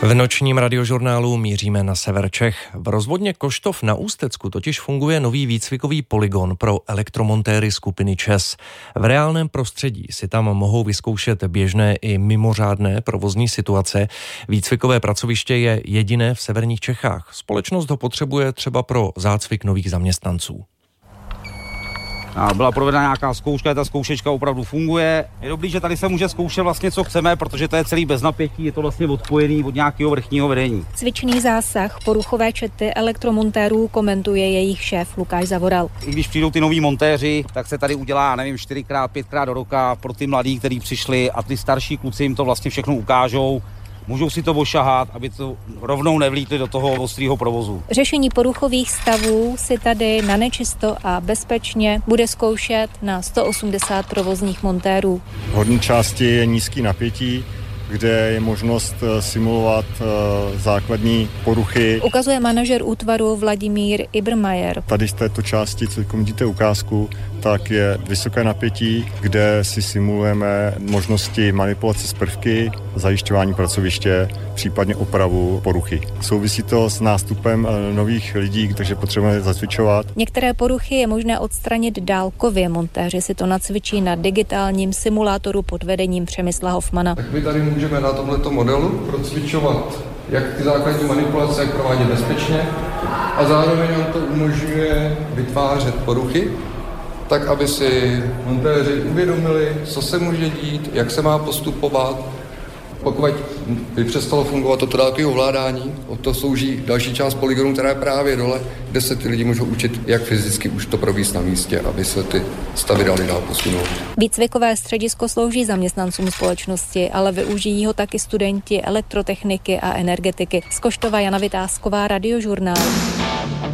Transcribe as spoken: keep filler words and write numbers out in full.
V nočním radiožurnálu míříme na sever Čech. V rozvodně Koštov na Ústecku totiž funguje nový výcvikový polygon pro elektromontéry skupiny ČEZ. V reálném prostředí si tam mohou vyzkoušet běžné i mimořádné provozní situace. Výcvikové pracoviště je jediné v severních Čechách. Společnost ho potřebuje třeba pro zácvik nových zaměstnanců. A byla provedena nějaká zkouška, ta zkoušečka opravdu funguje. Je dobrý, že tady se může zkoušet vlastně, co chceme, protože to je celý bez napětí, je to vlastně odpojený od nějakého vrchního vedení. Cvičný zásah poruchové čety elektromontérů komentuje jejich šéf Lukáš Zavoral. I když přijdou ty noví montéři, tak se tady udělá, nevím, čtyřikrát, pětkrát do roka pro ty mladí, kteří přišli, a ty starší kluci jim to vlastně všechno ukážou. Můžou si to ošahat, aby to rovnou nevlítli do toho ostrého provozu. Řešení poruchových stavů si tady na nečisto a bezpečně bude zkoušet na sto osmdesát provozních montérů. V horní části je nízký napětí, kde je možnost simulovat základní poruchy. Ukazuje manažer útvaru Vladimír Ibrmajer. Tady z této části, co vidíte ukázku, tak je vysoké napětí, kde si simulujeme možnosti manipulace s prvky, zajišťování pracoviště, případně opravu poruchy. Souvisí to s nástupem nových lidí, takže potřebujeme zacvičovat. Některé poruchy je možné odstranit dálkově. Montéři si to nacvičí na digitálním simulátoru pod vedením Přemysla Hofmana. Tak my tady můžeme na tomto modelu procvičovat jak ty základní manipulace, jak provádět bezpečně, a zároveň nám to umožňuje vytvářet poruchy, tak aby si montéři uvědomili, co se může dít, jak se má postupovat. Pokud by přestalo fungovat toto dálkové ovládání, o to slouží další část polygonu, která je právě dole, kde se ty lidi můžou učit, jak fyzicky už to provést na místě, aby se ty stavy daly dál posunout. Výcvikové středisko slouží zaměstnancům společnosti, ale využijí ho taky studenti elektrotechniky a energetiky. Z Koštova Jana Vytázková, Radiožurnál.